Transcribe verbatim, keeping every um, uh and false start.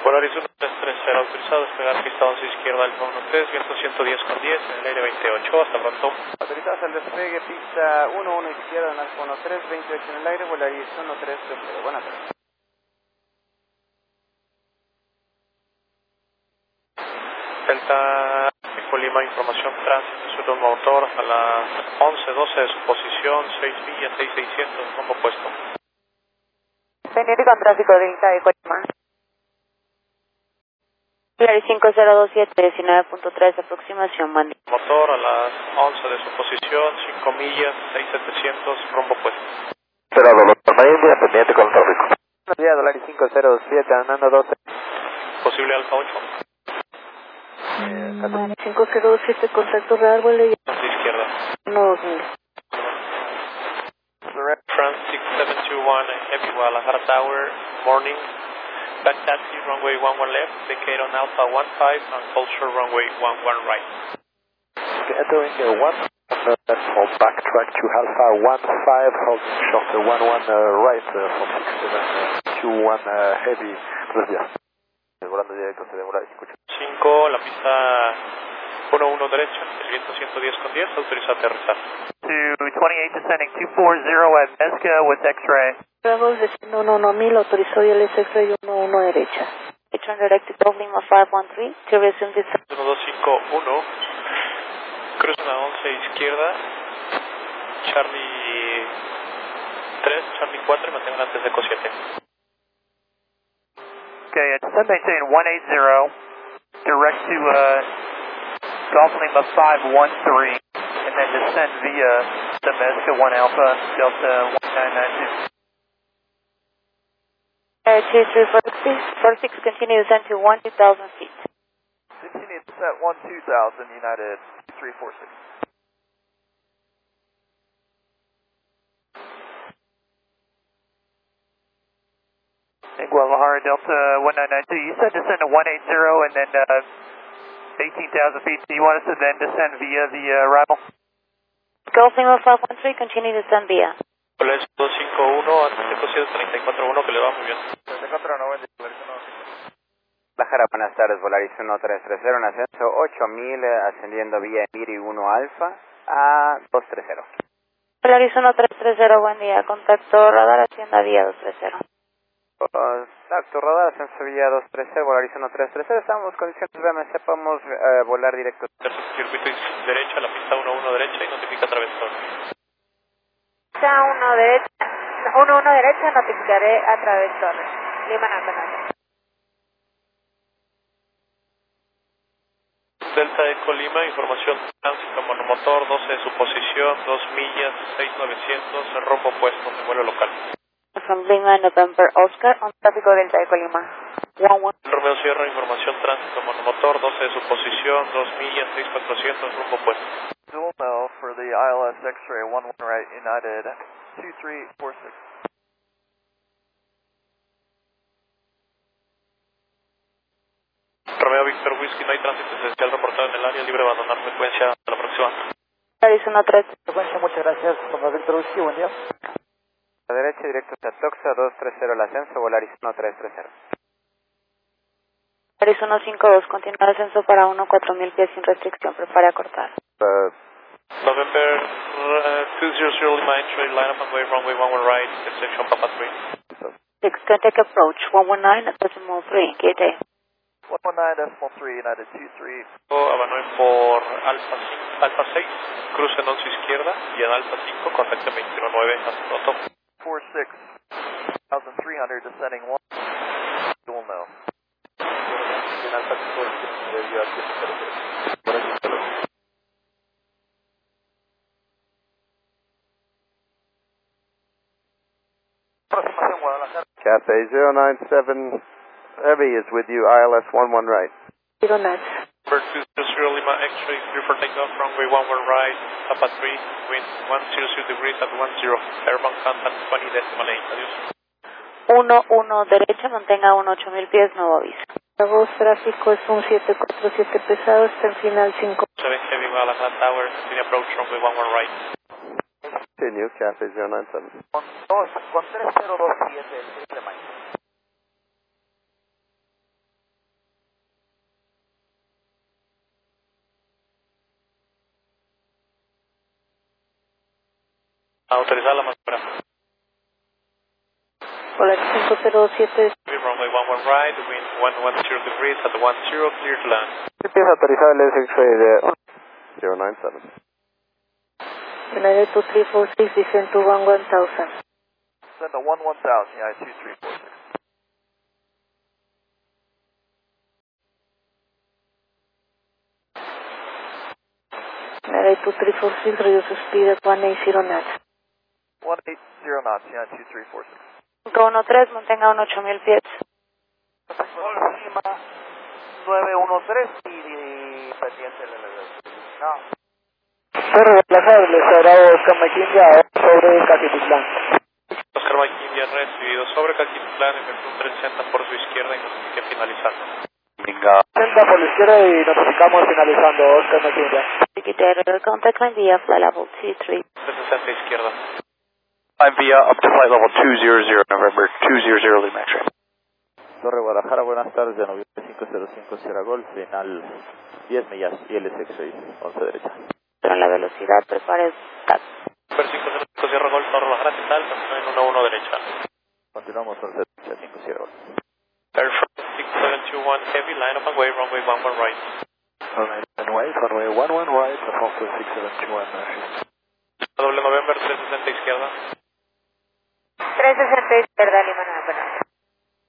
Polaris uno tres tres cero autorizado, despegar pista once izquierda Alfa uno tres, viento ciento diez con diez, en el aire veintiocho, hasta pronto. Autorizados al despegue, pista uno uno izquierda en Alfa uno tres, veintiocho en el aire, Polaris uno tres tres cero. Buenas tardes. Delta Colima, información tránsito, su motor a las once doce de su posición, seis millas, seis seiscientos, rumbo opuesto. Pendiente con tráfico Delta de Colima. Polaris cinco cero dos siete, diecinueve punto tres, aproximación, Mandy. Motor a las once de su posición, cinco millas, seis setecientos, rumbo opuesto. Cerrado, los permanentes, pendiente con tráfico. Buenos días, Polaris cinco cero dos siete, andando doce. Posible Alfa ocho. Eh, cinco cero dos siete, contacto real, vuelo y... once izquierda. No, dos mil. France six seven two one, Heavy Guadalajara Tower, morning. Back taxi, runway one one left, vacate on Alpha one five, and hold short runway one one right. Okay, entering uh, one, uh, for backtrack to Alpha one five, holding short uh, one one uh, right, uh, for six seven two one uh, heavy, buenos días. Volando directo, se demora, escucho. cinco, la pista uno uno derecha, el viento ciento diez con diez, autoriza aterrizar. To twenty-eight descending two four zero at Mezca with X-ray. Bravo, desciendo uno uno mil, autorizó y el X-ray uno uno derecha. Return directed Golf Lima five one three, to resume descent. uno dos cinco uno, cruzan a once izquierda, Charlie tres, Charlie cuatro y mantengan antes de eco siete. Okay, at descend maintain one eight zero, direct to uh, Golf Lima five one three, and then descend via the Mezca one Alpha, Delta one nine nine two. Uh, two three four six, four six, continue descent to one two thousand feet. Continue descent one two thousand, United three four six. In Guadalajara, Delta one nine nine two, you said descend to one eight zero and then uh, eighteen thousand feet. Do you want us to then descend via the uh, arrival? Golf Lima five one three, continue descent via. Polaris dos cinco uno, antes de eco siete treinta y cuatro uno, que le va muy bien. Guadalajara, buenas tardes, Polaris uno tres tres cero, en ascenso ocho mil, eh, ascendiendo vía Emiri uno Alfa a dos tres cero. Polaris uno tres tres cero, buen día, contacto radar, hacienda vía dos tres cero. Contacto radar, ascenso vía dos tres cero, Polaris uno tres tres cero, estamos en condiciones B M C, podemos eh, volar directo. Tercer circuito derecha, la pista uno uno derecha y notifica travesor. Pista uno derecha, uno uno derecha, notificaré a través torre. Lima Nacional. Delta Eco Lima, información tránsito, monomotor, doce de su posición, dos millas, seis novecientos, en rumbo opuesto, de vuelo local. From Lima, November, Oscar, on tráfico Delta Eco Lima. one one. Romeo Sierra, información tránsito, monomotor, doce de su posición, dos millas, seis cuatrocientos, rumbo opuesto. Dual Mel for the I L S X-ray one one right, United two three four six. Romeo Víctor Whisky, no hay tránsito esencial reportado en el área, libre de abandonar frecuencia a la próxima. Polaris uno tres. Frecuencia, muchas gracias, Romeo Víctor Whisky, buen día. A la derecha, directo hasta Toxa, dos tres cero el ascenso, Polaris uno tres tres cero. Polaris uno cinco dos, continúa descenso para uno cuatro mil pies sin restricción, prepare a cortar. Uh, November uh, two zero zero Lima entry, line up and way, runway one one right, destination Papa three. six, contact approach, one one nine, decimal three, gate A. one one nine decimal three, United two three. Abanoen por Alfa cinco, Alfa seis, cruce en once izquierda y en Alfa cinco, contacto veintiuno nueve, hasta pronto. four six, three hundred descending one, dual Mel. en Alfa cinco, debido a siete cero cero. Por aquí, hasta luego. Aproximación Guadalajara. Cathay zero nine seven, Heavy is with you, I L S one one right. Zero nine. Number two zero zero Lima X-ray, clear for takeoff, runway one one right, Papa three, wind one hundred degrees at one zero, airbound contact twenty decimal eight, adiós. uno uno derecha, mantenga uno ocho mil pies, nuevo aviso. La voz tráfico es un siete cuatro siete pesado, está en final cinco. seven Heavy Guadalajara Tower, continue approach, runway one one right. Continue, Cathay zero nine seven. Con dos, con tres cero dos siete, triple Mike. Autorizada la maniobra. Hola, cinco cero siete. Runway one one right, wind one one zero degrees at one zero, clear to land. Empieza autorizado el S X-ray de zero nine seven. United two three four six, descend to one one thousand. Send a one one thousand, United two three four six. United two three four six, reduce speed at one eighty knots. one eighty knots, United two three four six. cinco uno tres, mantenga unos ocho mil pies. Lima nueve uno tres y pendiente de la no. Torre relajado, les habrá Oscar McKinley sobre Caquititlán. Oscar McKinley recibido sobre Caquititlán, en el trescientos sesenta por su izquierda y notifique finalizando. Venga. sesenta por la izquierda y notificamos finalizando, Oscar McKinley. Secretary, contact line via flight level two three. trescientos sesenta izquierda. I'm via up to flight level two hundred, November two hundred, Lima X-ray. Torre Guadalajara, buenas tardes, de noviembre cinco cero cinco Sierra Golf, final diez millas y el S X-ray, once derecha. Pero en la velocidad, prepare el taxi. Super cinco cero cinco Sierra Golf, Torre Guadalajara, ¿qué tal? Continúa en uno uno derecha. Continuamos once derecha, cinco Sierra Golf. Air France six seven two one heavy, line up and way, runway one one right. Runway one runway one one right, Alfonso six seven two one. Doble November trescientos sesenta izquierda. trescientos sesenta izquierda, Lima nueve.